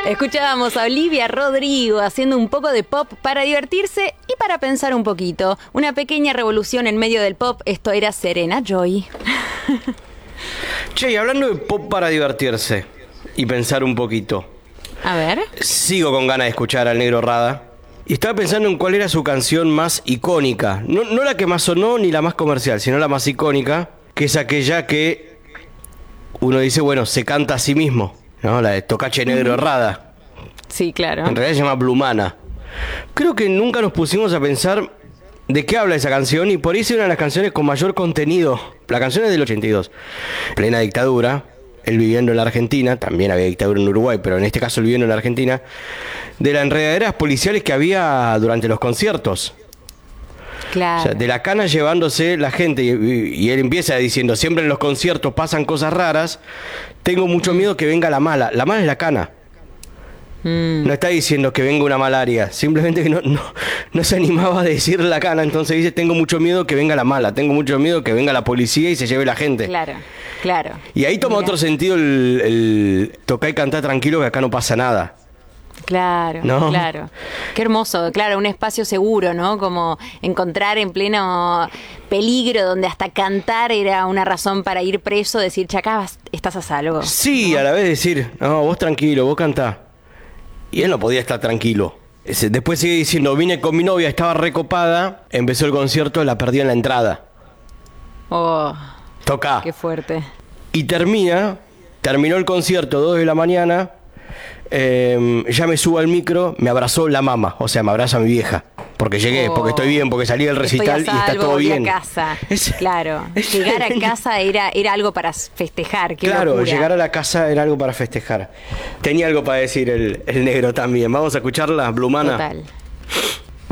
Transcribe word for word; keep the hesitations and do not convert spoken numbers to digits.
Escuchábamos a Olivia Rodrigo haciendo un poco de pop para divertirse y para pensar un poquito. Una pequeña revolución en medio del pop, esto era Serena Joy. Che, y hablando de pop para divertirse y pensar un poquito. A ver. Sigo con ganas de escuchar al Negro Rada. Y estaba pensando en cuál era su canción más icónica. No, no la que más sonó ni la más comercial, sino la más icónica, que es aquella que uno dice, bueno, se canta a sí mismo, ¿no? La de Tocache Negro Rada. Sí, claro. En realidad se llama Blumana. Creo que nunca nos pusimos a pensar de qué habla esa canción, y por ahí es una de las canciones con mayor contenido. La canción es del ochenta y dos, plena dictadura. Él viviendo en la Argentina, también había dictadura en Uruguay, pero en este caso él viviendo en la Argentina, de las enredaderas policiales que había durante los conciertos. Claro. O sea, de la cana llevándose la gente, y, y él empieza diciendo, siempre en los conciertos pasan cosas raras, tengo mucho miedo que venga la mala. La mala es la cana. Mm. No está diciendo que venga una malaria, simplemente que no, no, no se animaba a decir la cana, entonces dice, tengo mucho miedo que venga la mala, tengo mucho miedo que venga la policía y se lleve la gente. Claro, claro. Y ahí toma Mira. otro sentido el, el tocar y cantar tranquilo, que acá no pasa nada. Claro, ¿no? Claro. Qué hermoso, claro, un espacio seguro, ¿no? Como encontrar en pleno peligro, donde hasta cantar era una razón para ir preso, decir, chacá, estás a salvo. Sí, ¿no? A la vez decir, no, vos tranquilo, vos cantá. Y él no podía estar tranquilo. Después sigue diciendo, vine con mi novia, estaba recopada, empezó el concierto, la perdí en la entrada. Oh, toca. Qué fuerte. Y termina, terminó el concierto, dos de la mañana, eh, ya me subo al micro, me abrazó la mamá, o sea, me abraza mi vieja. Porque llegué, oh, porque estoy bien, porque salí del recital estoy a salvo, y está todo volví bien. A casa. Es, claro, es, llegar a casa era, era algo para festejar. Qué claro, locura. Llegar a la casa era algo para festejar. Tenía algo para decir el, el negro también. Vamos a escucharla, Blumana. Total.